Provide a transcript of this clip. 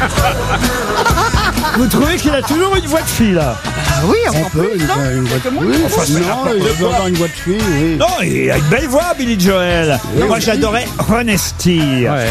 Vous trouvez qu'il a toujours une voix de fille, là? Oui, On peut, il a une voix de fille. Oui, non, il doit avoir une voix de fille, oui. Non, il a une belle voix, Billy Joel. Moi, j'adorais Honesty. Ouais.